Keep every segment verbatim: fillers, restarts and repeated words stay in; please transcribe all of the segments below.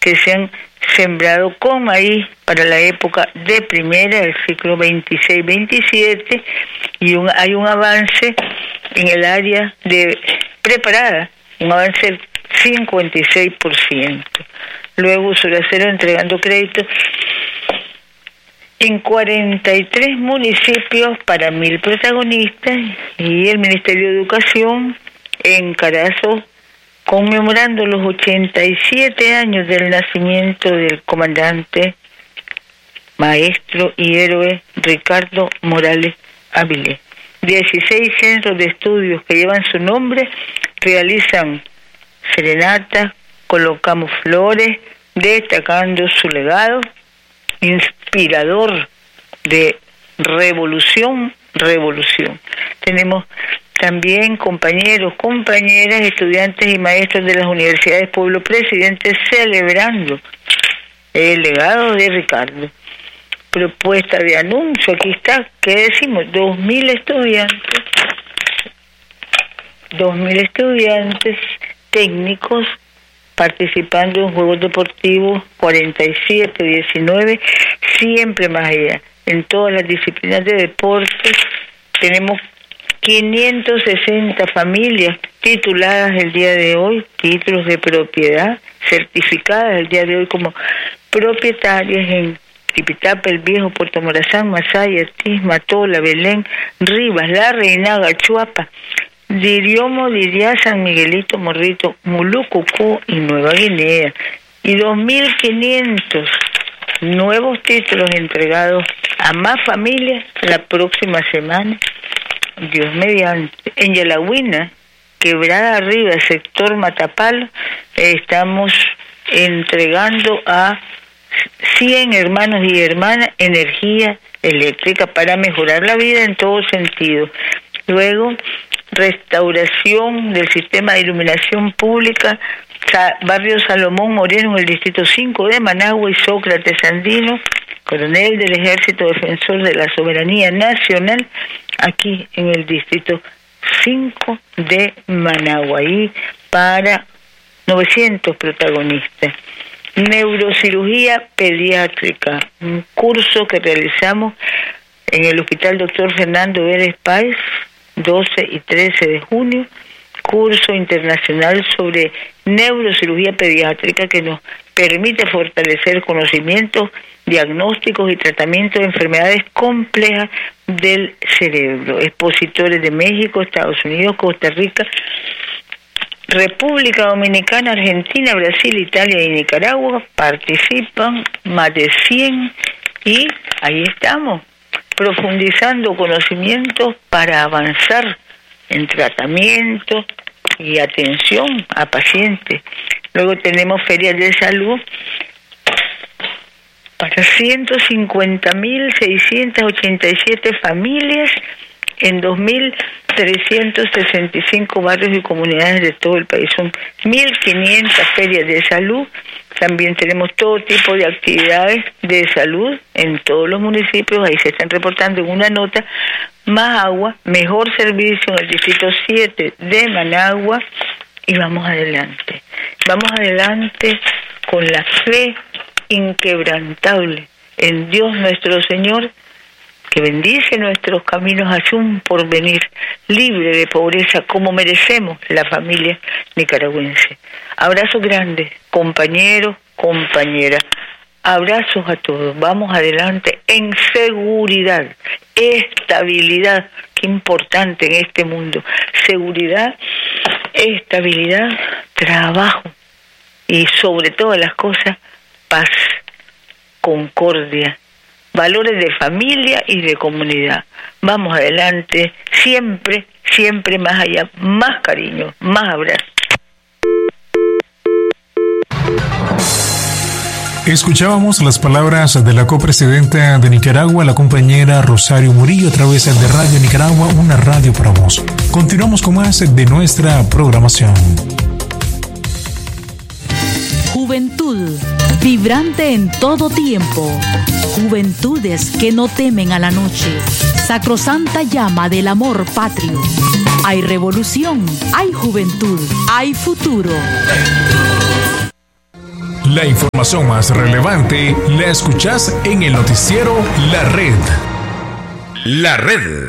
que se han sembrado con maíz para la época de primera del ciclo veintiséis veintisiete, y un, hay un avance en el área de preparada, un avance del cincuenta y seis por ciento. Luego Suracero entregando créditos en cuarenta y tres municipios para mil protagonistas, y el Ministerio de Educación en Carazo conmemorando los ochenta y siete años del nacimiento del comandante, maestro y héroe Ricardo Morales Avilés. dieciséis centros de estudios que llevan su nombre realizan serenatas, colocamos flores, destacando su legado inspirador de revolución, revolución. Tenemos también compañeros, compañeras, estudiantes y maestros de las universidades Pueblo Presidente celebrando el legado de Ricardo. Propuesta de anuncio, aquí está, ¿qué decimos? Dos mil estudiantes, dos mil estudiantes técnicos participando en juegos deportivos, cuarenta y siete, diecinueve, siempre más allá. En todas las disciplinas de deporte tenemos quinientas sesenta familias tituladas el día de hoy, títulos de propiedad, certificadas el día de hoy como propietarias en Tipitapa, El Viejo, Puerto Morazán, Masaya, Tisma, Tola, Belén, Rivas, La Reinaga, Chuapa, Diriomo, Diriá, San Miguelito, Morrito, Mulucucú y Nueva Guinea. Y dos mil quinientos nuevos títulos entregados a más familias la próxima semana, Dios mediante. En Yalahuina, Quebrada Arriba, sector Matapalo, estamos entregando a cien hermanos y hermanas energía eléctrica para mejorar la vida en todo sentido. Luego, restauración del sistema de iluminación pública, barrio Salomón Moreno en el distrito cinco de Managua, y Sócrates Andino, coronel del Ejército Defensor de la Soberanía Nacional, aquí en el distrito cinco de Managua, y para novecientos protagonistas. Neurocirugía pediátrica, un curso que realizamos en el Hospital Doctor Fernando Vélez Páez, doce y trece de junio, curso internacional sobre neurocirugía pediátrica que nos permite fortalecer conocimientos, diagnósticos y tratamientos de enfermedades complejas del cerebro. Expositores de México, Estados Unidos, Costa Rica, República Dominicana, Argentina, Brasil, Italia y Nicaragua participan más de cien, y ahí estamos, profundizando conocimientos para avanzar en tratamiento y atención a pacientes. Luego tenemos ferias de salud para ciento cincuenta mil seiscientas ochenta y siete familias en dos mil trescientos sesenta y cinco barrios y comunidades de todo el país. Son mil quinientas ferias de salud. También tenemos todo tipo de actividades de salud en todos los municipios. Ahí se están reportando en una nota. Más agua, mejor servicio en el distrito siete de Managua. Y vamos adelante. Vamos adelante con la fe inquebrantable en Dios nuestro Señor, que bendice nuestros caminos hacia un porvenir libre de pobreza como merecemos la familia nicaragüense. Abrazos grandes, compañeros, compañeras. Abrazos a todos. Vamos adelante en seguridad, estabilidad, qué importante en este mundo. Seguridad, estabilidad, trabajo y sobre todas las cosas, paz, concordia, valores de familia y de comunidad. Vamos adelante, siempre, siempre más allá, más cariño, más abrazo. Escuchábamos las palabras de la copresidenta de Nicaragua, la compañera Rosario Murillo, a través de Radio Nicaragua, una radio para vos. Continuamos con más de nuestra programación. Juventud, vibrante en todo tiempo. Juventudes que no temen a la noche. Sacrosanta llama del amor patrio. Hay revolución, hay juventud, hay futuro. La información más relevante la escuchás en el noticiero La Red. La Red.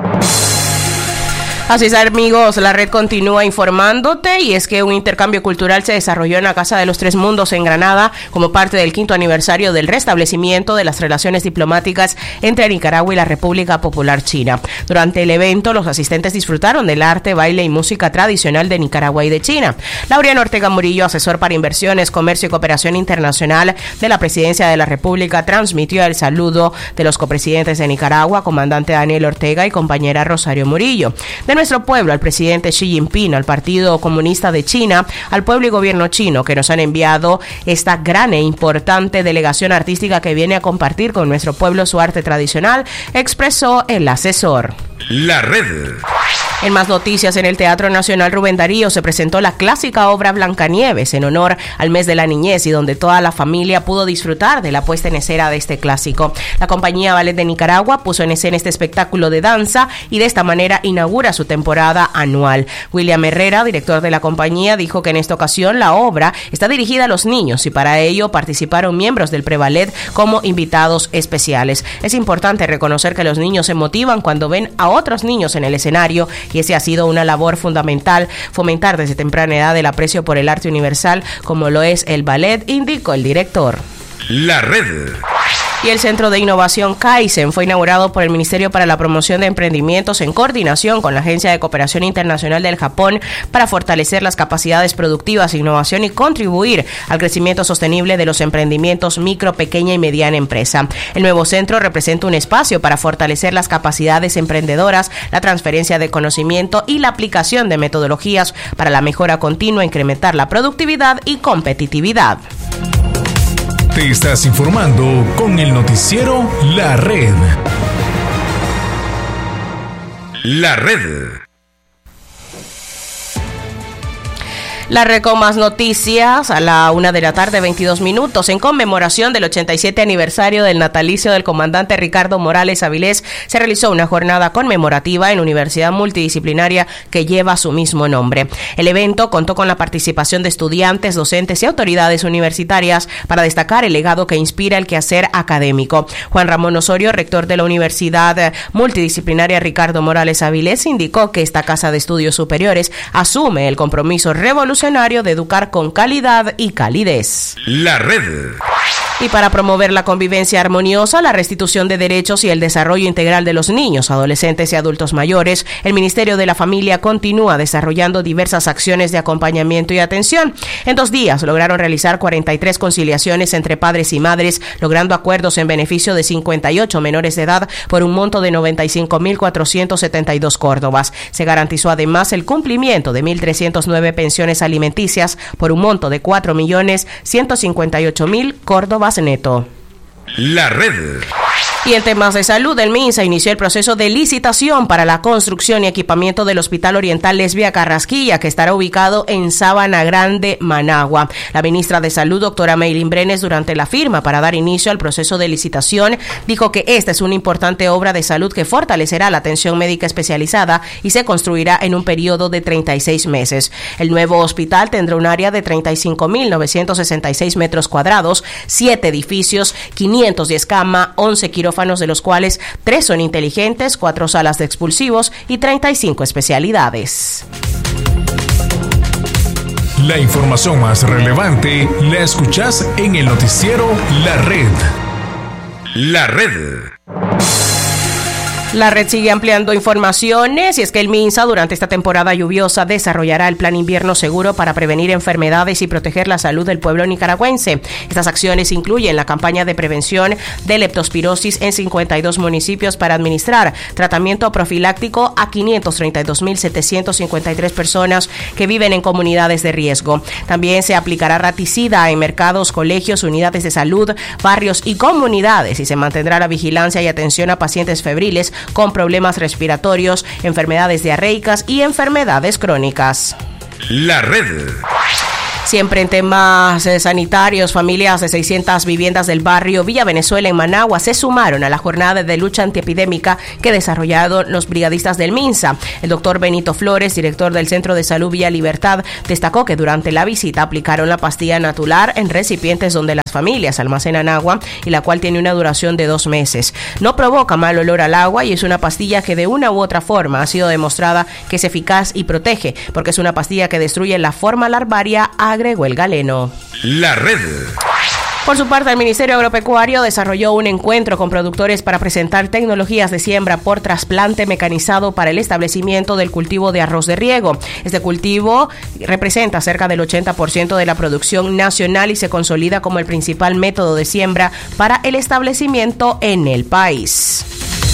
Así es, amigos, La Red continúa informándote, y es que un intercambio cultural se desarrolló en la Casa de los Tres Mundos en Granada como parte del quinto aniversario del restablecimiento de las relaciones diplomáticas entre Nicaragua y la República Popular China. Durante el evento, los asistentes disfrutaron del arte, baile y música tradicional de Nicaragua y de China. Laureano Ortega Murillo, asesor para inversiones, comercio y cooperación internacional de la Presidencia de la República, transmitió el saludo de los copresidentes de Nicaragua, comandante Daniel Ortega y compañera Rosario Murillo. De nuestro pueblo, al presidente Xi Jinping, al Partido Comunista de China, al pueblo y gobierno chino, que nos han enviado esta gran e importante delegación artística que viene a compartir con nuestro pueblo su arte tradicional, expresó el asesor. La Red. En más noticias, en el Teatro Nacional Rubén Darío se presentó la clásica obra Blancanieves en honor al mes de la niñez, y donde toda la familia pudo disfrutar de la puesta en escena de este clásico. La compañía Ballet de Nicaragua puso en escena este espectáculo de danza y de esta manera inaugura su temporada anual. William Herrera, director de la compañía, dijo que en esta ocasión la obra está dirigida a los niños y para ello participaron miembros del Preballet como invitados especiales. Es importante reconocer que los niños se motivan cuando ven a otros niños en el escenario, y ese ha sido una labor fundamental, fomentar desde temprana edad el aprecio por el arte universal como lo es el ballet, indicó el director. La Red. Y el Centro de Innovación Kaizen fue inaugurado por el Ministerio para la Promoción de Emprendimientos en coordinación con la Agencia de Cooperación Internacional del Japón para fortalecer las capacidades productivas, innovación y contribuir al crecimiento sostenible de los emprendimientos micro, pequeña y mediana empresa. El nuevo centro representa un espacio para fortalecer las capacidades emprendedoras, la transferencia de conocimiento y la aplicación de metodologías para la mejora continua, incrementar la productividad y competitividad. Te estás informando con el noticiero La Red. La Red. La Red con más noticias a la una de la tarde, veintidós minutos. En conmemoración del ochenta y siete aniversario del natalicio del comandante Ricardo Morales Avilés, se realizó una jornada conmemorativa en Universidad Multidisciplinaria que lleva su mismo nombre. El evento contó con la participación de estudiantes, docentes y autoridades universitarias para destacar el legado que inspira el quehacer académico. Juan Ramón Osorio, rector de la Universidad Multidisciplinaria Ricardo Morales Avilés, indicó que esta casa de estudios superiores asume el compromiso revolucionario de educar con calidad y calidez. La Red. Y para promover la convivencia armoniosa, la restitución de derechos y el desarrollo integral de los niños, adolescentes y adultos mayores, el Ministerio de la Familia continúa desarrollando diversas acciones de acompañamiento y atención. En dos días lograron realizar cuarenta y tres conciliaciones entre padres y madres, logrando acuerdos en beneficio de cincuenta y ocho menores de edad por un monto de noventa y cinco mil cuatrocientos setenta y dos córdobas. Se garantizó además el cumplimiento de mil trescientas nueve pensiones alimenticias por un monto de cuatro millones ciento cincuenta y ocho mil córdobas neto. La Red. Y en temas de salud, el MINSA inició el proceso de licitación para la construcción y equipamiento del Hospital Oriental Lesbia Carrasquilla, que estará ubicado en Sabana Grande, Managua. La ministra de Salud, doctora Meilín Brenes, durante la firma para dar inicio al proceso de licitación, dijo que esta es una importante obra de salud que fortalecerá la atención médica especializada y se construirá en un periodo de treinta y seis meses. El nuevo hospital tendrá un área de treinta y cinco mil novecientos sesenta y seis metros cuadrados, siete edificios, quinientos diez camas, once quirófanos, de los cuales tres son inteligentes, cuatro salas de expulsivos y treinta y cinco especialidades. La información más relevante la escuchás en el noticiero La Red. La Red. La Red sigue ampliando informaciones, y es que el MINSA durante esta temporada lluviosa desarrollará el Plan Invierno Seguro para prevenir enfermedades y proteger la salud del pueblo nicaragüense. Estas acciones incluyen la campaña de prevención de leptospirosis en cincuenta y dos municipios para administrar tratamiento profiláctico a quinientos treinta y dos mil setecientos cincuenta y tres personas que viven en comunidades de riesgo. También se aplicará raticida en mercados, colegios, unidades de salud, barrios y comunidades, y se mantendrá la vigilancia y atención a pacientes febriles con problemas respiratorios, enfermedades diarreicas y enfermedades crónicas. La Red. Siempre en temas eh, sanitarios, familias de seiscientas viviendas del barrio Villa Venezuela en Managua se sumaron a la jornada de lucha antiepidémica que desarrollaron los brigadistas del MINSA. El doctor Benito Flores, director del Centro de Salud Villa Libertad, destacó que durante la visita aplicaron la pastilla Natular en recipientes donde las familias almacenan agua y la cual tiene una duración de dos meses. No provoca mal olor al agua y es una pastilla que de una u otra forma ha sido demostrada que es eficaz y protege, porque es una pastilla que destruye la forma larvaria, agregó el galeno. La red. Por su parte, el Ministerio Agropecuario desarrolló un encuentro con productores para presentar tecnologías de siembra por trasplante mecanizado para el establecimiento del cultivo de arroz de riego. Este cultivo representa cerca del ochenta por ciento de la producción nacional y se consolida como el principal método de siembra para el establecimiento en el país.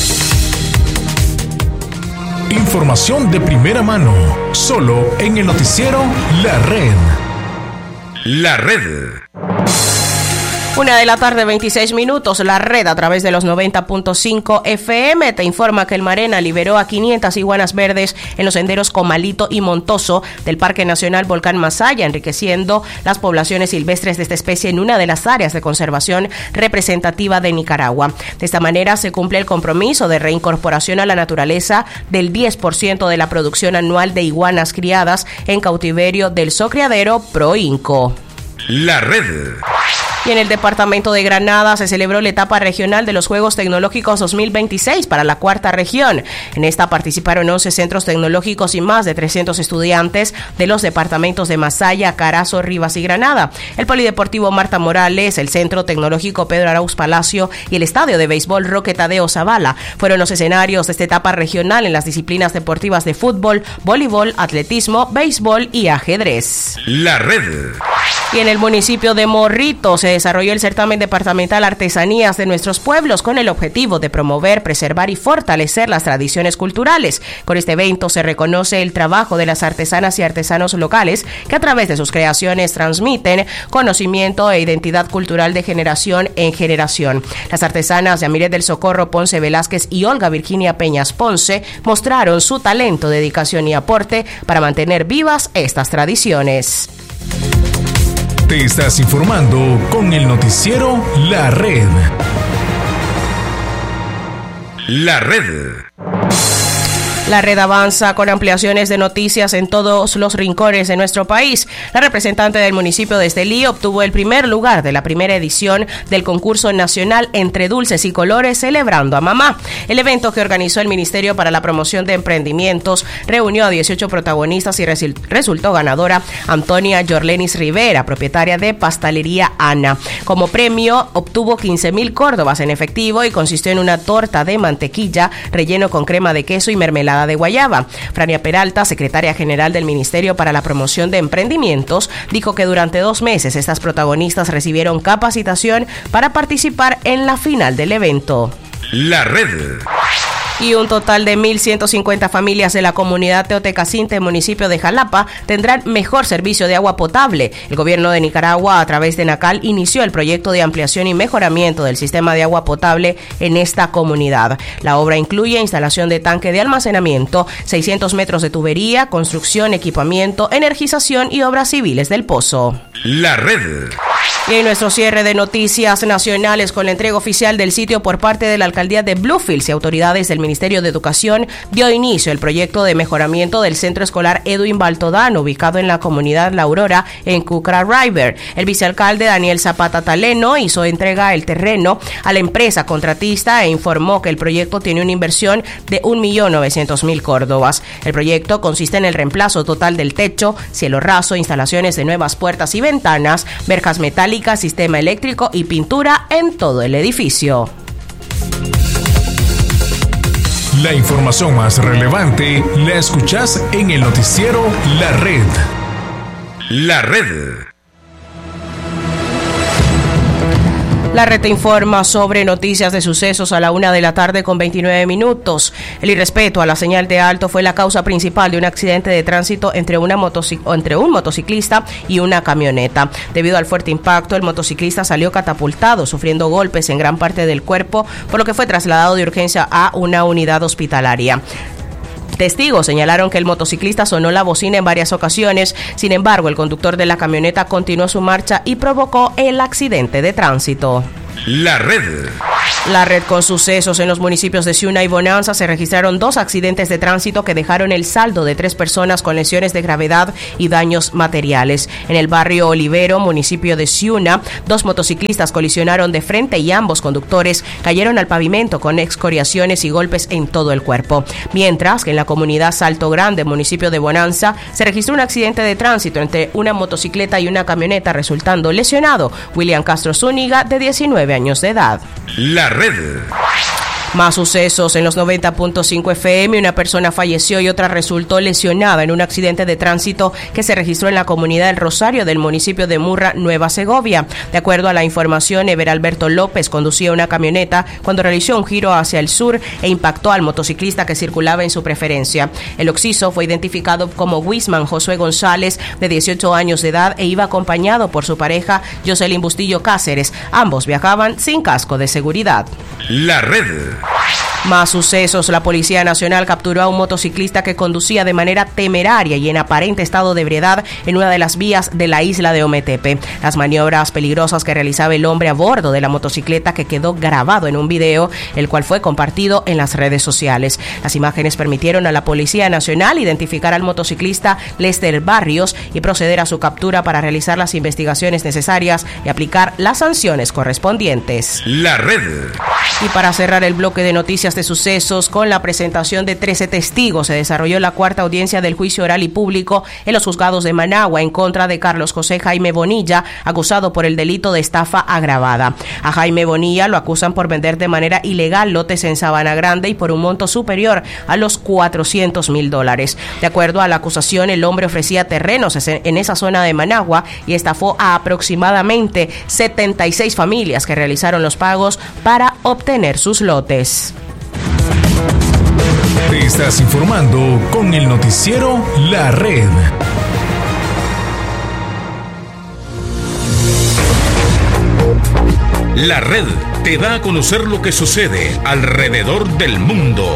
Información de primera mano, solo en el noticiero La Red. La red. Una de la tarde, veintiséis minutos. La red, a través de los noventa punto cinco F M, te informa que el Marena liberó a quinientas iguanas verdes en los senderos Comalito y Montoso del Parque Nacional Volcán Masaya, enriqueciendo las poblaciones silvestres de esta especie en una de las áreas de conservación representativa de Nicaragua. De esta manera se cumple el compromiso de reincorporación a la naturaleza del diez por ciento de la producción anual de iguanas criadas en cautiverio del Zocriadero Proinco. La red. Y en el departamento de Granada se celebró la etapa regional de los Juegos Tecnológicos dos mil veintiséis para la cuarta región. En esta participaron once centros tecnológicos y más de trescientos estudiantes de los departamentos de Masaya, Carazo, Rivas y Granada. El Polideportivo Marta Morales, el Centro Tecnológico Pedro Arauz Palacio y el Estadio de Béisbol Roque Tadeo Zavala fueron los escenarios de esta etapa regional en las disciplinas deportivas de fútbol, voleibol, atletismo, béisbol y ajedrez. La red. Y en el municipio de Morrito se desarrolló el certamen departamental Artesanías de nuestros pueblos con el objetivo de promover, preservar y fortalecer las tradiciones culturales. Con este evento se reconoce el trabajo de las artesanas y artesanos locales que a través de sus creaciones transmiten conocimiento e identidad cultural de generación en generación. Las artesanas Yamiret del Socorro Ponce Velázquez y Olga Virginia Peñas Ponce mostraron su talento, dedicación y aporte para mantener vivas estas tradiciones. Te estás informando con el noticiero La Red. La red. La red avanza con ampliaciones de noticias en todos los rincones de nuestro país. La representante del municipio de Estelí obtuvo el primer lugar de la primera edición del concurso nacional Entre Dulces y Colores Celebrando a Mamá. El evento que organizó el Ministerio para la Promoción de Emprendimientos reunió a dieciocho protagonistas y resultó ganadora Antonia Yorlenis Rivera, propietaria de Pastelería Ana. Como premio obtuvo quince mil córdobas en efectivo y consistió en una torta de mantequilla relleno con crema de queso y mermelada de guayaba. Frania Peralta, secretaria general del Ministerio para la Promoción de Emprendimientos, dijo que durante dos meses estas protagonistas recibieron capacitación para participar en la final del evento. La red. Y un total de mil ciento cincuenta familias de la comunidad Teotecacinte, municipio de Jalapa, tendrán mejor servicio de agua potable. El gobierno de Nicaragua, a través de NACAL, inició el proyecto de ampliación y mejoramiento del sistema de agua potable en esta comunidad. La obra incluye instalación de tanque de almacenamiento, seiscientos metros de tubería, construcción, equipamiento, energización y obras civiles del pozo. La red. Y en nuestro cierre de noticias nacionales, con la entrega oficial del sitio por parte de la alcaldía de Bluefields y autoridades del Ministerio de Educación, dio inicio el proyecto de mejoramiento del centro escolar Edwin Baltodano, ubicado en la comunidad La Aurora, en Cucra River. El vicealcalde Daniel Zapata Taleno hizo entrega del terreno a la empresa contratista e informó que el proyecto tiene una inversión de un millón novecientos mil córdobas. El proyecto consiste en el reemplazo total del techo, cielo raso, instalaciones de nuevas puertas y ventanas, verjas metálicas, sistema eléctrico y pintura en todo el edificio. La información más relevante la escuchás en el noticiero La Red. La red. La red te informa sobre noticias de sucesos a la una de la tarde con veintinueve minutos. El irrespeto a la señal de alto fue la causa principal de un accidente de tránsito entre, una motocic- entre un motociclista y una camioneta. Debido al fuerte impacto, el motociclista salió catapultado, sufriendo golpes en gran parte del cuerpo, por lo que fue trasladado de urgencia a una unidad hospitalaria. Testigos señalaron que el motociclista sonó la bocina en varias ocasiones. Sin embargo, el conductor de la camioneta continuó su marcha y provocó el accidente de tránsito. La red. La red con sucesos en los municipios de Ciuna y Bonanza. Se registraron dos accidentes de tránsito que dejaron el saldo de tres personas con lesiones de gravedad y daños materiales. En el barrio Olivero, municipio de Ciuna, dos motociclistas colisionaron de frente y ambos conductores cayeron al pavimento con excoriaciones y golpes en todo el cuerpo. Mientras que en la comunidad Salto Grande, municipio de Bonanza, se registró un accidente de tránsito entre una motocicleta y una camioneta, resultando lesionado William Castro Zúñiga, de diecinueve años de edad. La red. Más sucesos en los noventa punto cinco F M. Una persona falleció y otra resultó lesionada en un accidente de tránsito que se registró en la comunidad del Rosario del municipio de Murra, Nueva Segovia. De acuerdo a la información, Ever Alberto López conducía una camioneta cuando realizó un giro hacia el sur e impactó al motociclista que circulaba en su preferencia. El occiso fue identificado como Wisman Josué González, de dieciocho años de edad, e iba acompañado por su pareja Jocelyn Bustillo Cáceres. Ambos viajaban sin casco de seguridad. La red. Más sucesos. La Policía Nacional capturó a un motociclista que conducía de manera temeraria y en aparente estado de ebriedad en una de las vías de la isla de Ometepe. Las maniobras peligrosas que realizaba el hombre a bordo de la motocicleta, que quedó grabado en un video, el cual fue compartido en las redes sociales. Las imágenes permitieron a la Policía Nacional identificar al motociclista Lester Barrios y proceder a su captura para realizar las investigaciones necesarias y aplicar las sanciones correspondientes. La red. Y para cerrar el bloque de noticias de sucesos, con la presentación de trece testigos, se desarrolló la cuarta audiencia del juicio oral y público en los juzgados de Managua en contra de Carlos José Jaime Bonilla, acusado por el delito de estafa agravada. A Jaime Bonilla lo acusan por vender de manera ilegal lotes en Sabana Grande y por un monto superior a los cuatrocientos mil dólares. De acuerdo a la acusación, el hombre ofrecía terrenos en esa zona de Managua y estafó a aproximadamente setenta y seis familias que realizaron los pagos para obtener sus lotes. Te estás informando con el noticiero La Red. La red te da a conocer lo que sucede alrededor del mundo.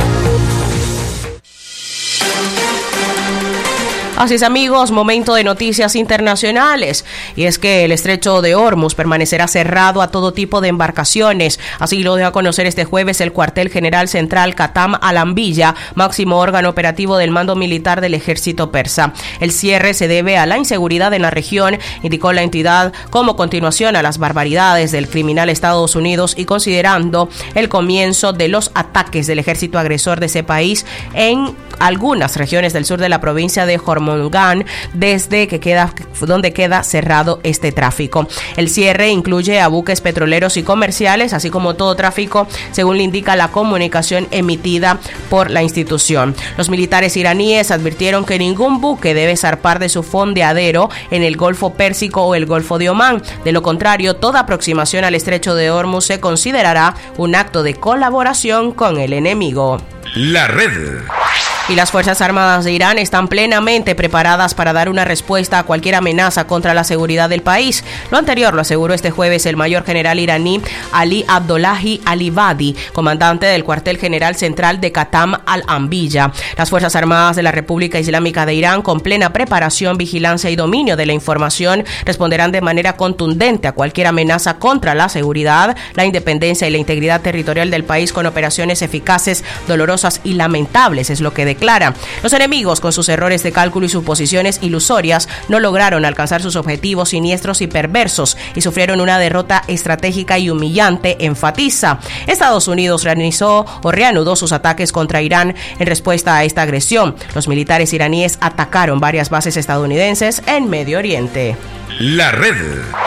Así es, amigos, momento de noticias internacionales. Y es que el estrecho de Hormuz permanecerá cerrado a todo tipo de embarcaciones. Así lo dio a conocer este jueves el cuartel general central Qatam al-Anbiya, máximo órgano operativo del mando militar del ejército persa. El cierre se debe a la inseguridad en la región, indicó la entidad, como continuación a las barbaridades del criminal Estados Unidos y considerando el comienzo de los ataques del ejército agresor de ese país en algunas regiones del sur de la provincia de Hormozgan, desde que queda donde queda cerrado este tráfico. El cierre incluye a buques petroleros y comerciales, así como todo tráfico, según le indica la comunicación emitida por la institución. Los militares iraníes advirtieron que ningún buque debe zarpar de su fondeadero en el Golfo Pérsico o el Golfo de Omán. De lo contrario, toda aproximación al estrecho de Hormuz se considerará un acto de colaboración con el enemigo. La red. Y las Fuerzas Armadas de Irán están plenamente preparadas para dar una respuesta a cualquier amenaza contra la seguridad del país. Lo anterior lo aseguró este jueves el mayor general iraní Ali Abdollahi Alibadi, comandante del cuartel general central de Qatam al-Anbiya. Las Fuerzas Armadas de la República Islámica de Irán, con plena preparación, vigilancia y dominio de la información, responderán de manera contundente a cualquier amenaza contra la seguridad, la independencia y la integridad territorial del país con operaciones eficaces, dolorosas y lamentables, es lo que declara. Los enemigos, con sus errores de cálculo y suposiciones ilusorias, no lograron alcanzar sus objetivos siniestros y perversos y sufrieron una derrota estratégica y humillante, enfatiza. Estados Unidos reanudó o reanudó sus ataques contra Irán en respuesta a esta agresión. Los militares iraníes atacaron varias bases estadounidenses en Medio Oriente. La red.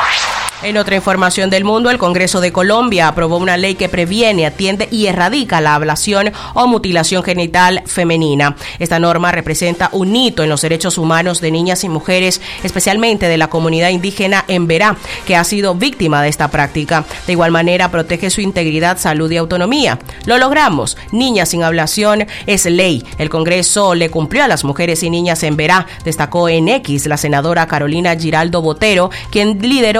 En otra información del mundo, el Congreso de Colombia aprobó una ley que previene, atiende y erradica la ablación o mutilación genital femenina. Esta norma representa un hito en los derechos humanos de niñas y mujeres, especialmente de la comunidad indígena Emberá, que ha sido víctima de esta práctica. De igual manera, protege su integridad, salud y autonomía. Lo logramos. Niñas sin ablación es ley. El Congreso le cumplió a las mujeres y niñas Emberá, destacó en X la senadora Carolina Giraldo Botero, quien lideró este proyecto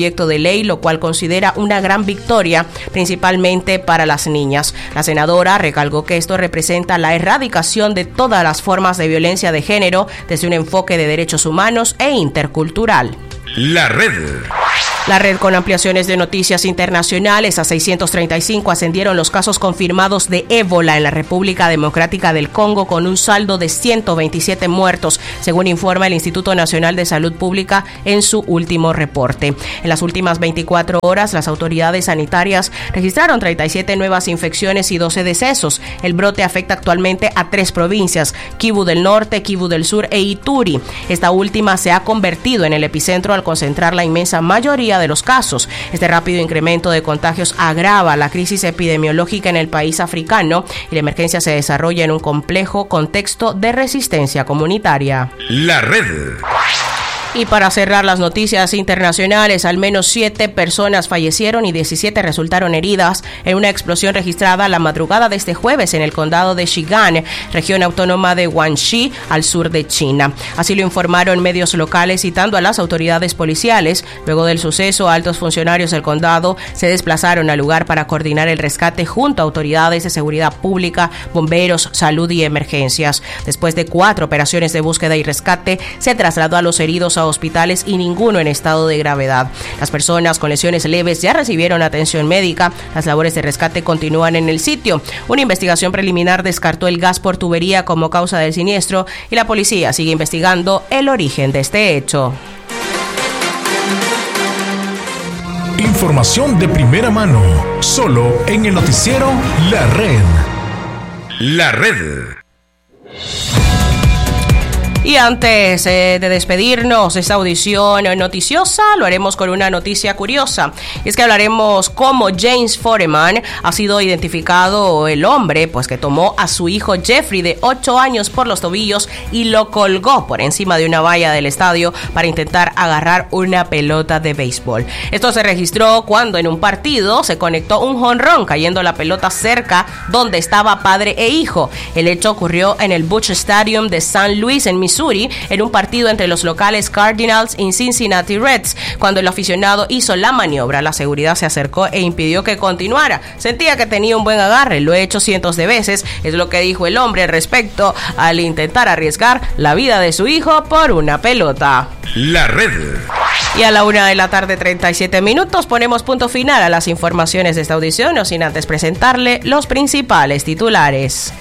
proyecto de ley, lo cual considera una gran victoria, principalmente para las niñas. La senadora recalcó que esto representa la erradicación de todas las formas de violencia de género desde un enfoque de derechos humanos e intercultural. La red. La red con ampliaciones de noticias internacionales. A seiscientos treinta y cinco ascendieron los casos confirmados de ébola en la República Democrática del Congo, con un saldo de ciento veintisiete muertos, según informa el Instituto Nacional de Salud Pública en su último reporte. En las últimas veinticuatro horas, las autoridades sanitarias registraron treinta y siete nuevas infecciones y doce decesos. El brote afecta actualmente a tres provincias: Kivu del Norte, Kivu del Sur e Ituri. Esta última se ha convertido en el epicentro al concentrar la inmensa mayoría de los casos. Este rápido incremento de contagios agrava la crisis epidemiológica en el país africano y la emergencia se desarrolla en un complejo contexto de resistencia comunitaria. La red. Y para cerrar las noticias internacionales, al menos siete personas fallecieron y diecisiete resultaron heridas en una explosión registrada la madrugada de este jueves en el condado de Shigan, región autónoma de Guangxi, al sur de China. Así lo informaron medios locales, citando a las autoridades policiales. Luego del suceso, altos funcionarios del condado se desplazaron al lugar para coordinar el rescate junto a autoridades de seguridad pública, bomberos, salud y emergencias. Después de cuatro operaciones de búsqueda y rescate, se trasladó a los heridos a hospitales y ninguno en estado de gravedad. Las personas con lesiones leves ya recibieron atención médica. Las labores de rescate continúan en el sitio. Una investigación preliminar descartó el gas por tubería como causa del siniestro y la policía sigue investigando el origen de este hecho. Información de primera mano, solo en el noticiero La Red. La red. Y antes eh, de despedirnos de esta audición noticiosa, lo haremos con una noticia curiosa. Es que hablaremos cómo James Foreman ha sido identificado el hombre pues que tomó a su hijo Jeffrey de ocho años por los tobillos y lo colgó por encima de una valla del estadio para intentar agarrar una pelota de béisbol. Esto se registró cuando en un partido se conectó un jonrón, cayendo la pelota cerca donde estaba padre e hijo. El hecho ocurrió en el Busch Stadium de San Luis, en Missouri, en un partido entre los locales Cardinals y Cincinnati Reds. Cuando el aficionado hizo la maniobra, la seguridad se acercó e impidió que continuara. Sentía que tenía un buen agarre, lo he hecho cientos de veces, es lo que dijo el hombre respecto al intentar arriesgar la vida de su hijo por una pelota. La red. Y a la una de la tarde, treinta y siete minutos, ponemos punto final a las informaciones de esta audición, no sin antes presentarle los principales titulares.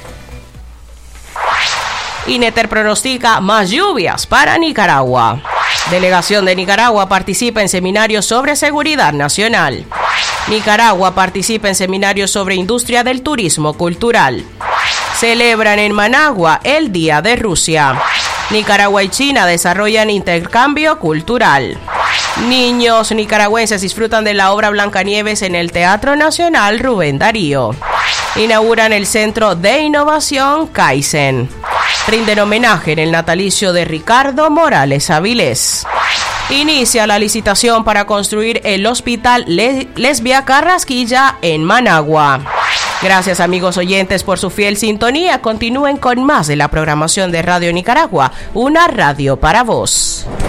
INETER pronostica más lluvias para Nicaragua. Delegación de Nicaragua participa en seminarios sobre seguridad nacional. Nicaragua participa en seminarios sobre industria del turismo cultural. Celebran en Managua el Día de Rusia. Nicaragua y China desarrollan intercambio cultural. Niños nicaragüenses disfrutan de la obra Blancanieves en el Teatro Nacional Rubén Darío. Inauguran el Centro de Innovación Kaizen. Rinden homenaje en el natalicio de Ricardo Morales Avilés. Inicia la licitación para construir el Hospital Le- Lesbia Carrasquilla en Managua. Gracias, amigos oyentes, por su fiel sintonía. Continúen con más de la programación de Radio Nicaragua, una radio para vos.